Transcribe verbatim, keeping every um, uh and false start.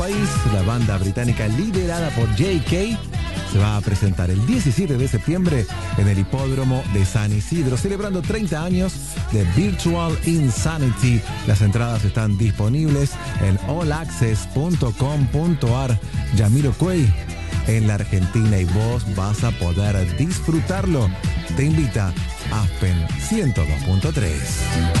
país, la banda británica liderada por J K se va a presentar el diecisiete de septiembre en el hipódromo de San Isidro, celebrando treinta años de Virtual Insanity. Las entradas están disponibles en all access punto com punto a r. Jamiroquai en la Argentina y vos vas a poder disfrutarlo. Te invita Aspen ciento dos punto tres.